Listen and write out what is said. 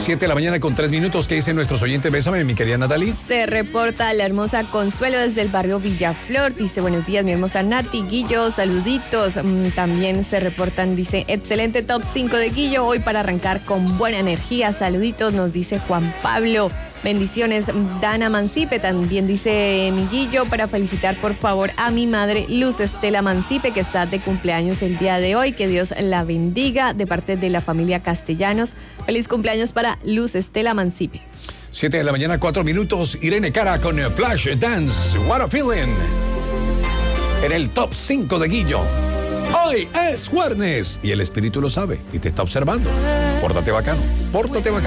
7 de la mañana con 3 minutos. ¿Qué dicen nuestros oyentes? Bésame, mi querida Natalie. Se reporta la hermosa Consuelo desde el barrio Villaflor. Dice, buenos días, mi hermosa Nati, Guillo, saluditos. También se reportan, dice, excelente top 5 de Guillo, hoy para arrancar con buena energía. Saluditos, nos dice Juan Pablo. Bendiciones, Dana Mancipe, también dice mi Guillo, para felicitar por favor a mi madre Luz Estela Mancipe, que está de cumpleaños el día de hoy. Que Dios la bendiga de parte de la familia Castellanos. Feliz cumpleaños para Luz Estela Mancipe. 7 de la mañana, 4 minutos. Irene Cara con Flash Dance, What a Feeling. En el top 5 de Guillo. Hoy es jueves y el espíritu lo sabe y te está observando. Pórtate bacano, pórtate bacano.